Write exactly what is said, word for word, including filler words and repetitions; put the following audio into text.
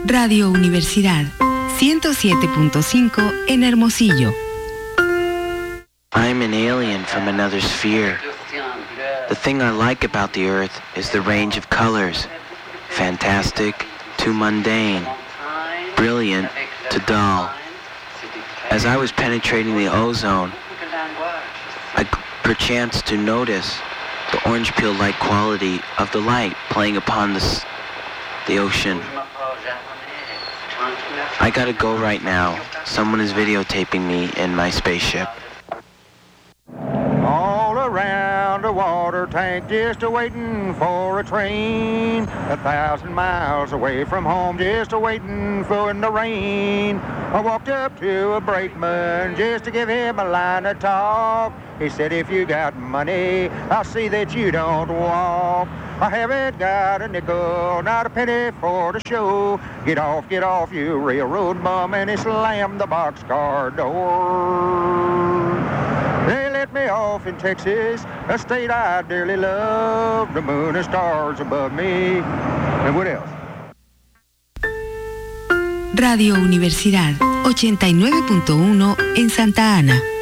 Radio Universidad ciento siete punto cinco en Hermosillo. I'm an alien from another sphere. The thing I like about the Earth is the range of colors. Fantastic to mundane. Brilliant to dull. As I was penetrating the ozone, I perchance to notice the orange peel-like quality of the light playing upon the, s- the ocean. I gotta go right now. Someone is videotaping me in my spaceship. All around a water tank, just a-waiting for a train. A thousand miles away from home, just a-waiting for the rain. I walked up to a brakeman just to give him a line of talk. He said, if you got money, I'll see that you don't walk. I haven't got a nickel, not a penny for the show. Get off, get off, you railroad bum, and he slammed the boxcar door. They let me off in Texas, a state I dearly love. The moon and stars above me. And what else? Radio Universidad ochenta y nueve punto uno en Santa Ana.